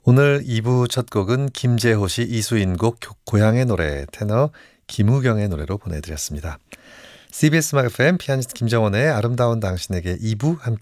오늘 2부 첫 곡은 김재호 씨, 이수인 곡 고향의 노래, 테너 김우경의 노래로 보내드렸습니다. CBS 음악 FM 피아니스트 김정원의 아름다운 당신에게 2부 함께